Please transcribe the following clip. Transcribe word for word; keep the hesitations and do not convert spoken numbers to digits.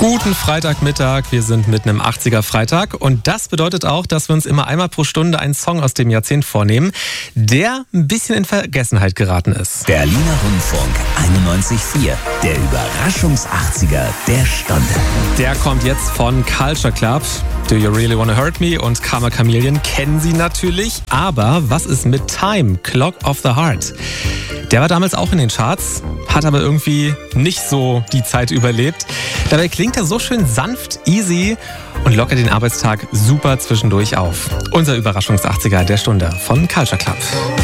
Guten Freitagmittag, wir sind mitten im achtziger-Freitag und das bedeutet auch, dass wir uns immer einmal pro Stunde einen Song aus dem Jahrzehnt vornehmen, der ein bisschen in Vergessenheit geraten ist. Berliner Rundfunk einundneunzig Komma vier, der Überraschungs-achtziger der Stunde. Der kommt jetzt von Culture Club. Do You Really Wanna Hurt Me und Karma Chameleon kennen Sie natürlich. Aber was ist mit Time, Clock of the Heart? Der war damals auch in den Charts, hat aber irgendwie nicht so die Zeit überlebt. Dabei klingt er so schön sanft, easy und lockert den Arbeitstag super zwischendurch auf. Unser Überraschungs-achtziger der Stunde von Culture Club.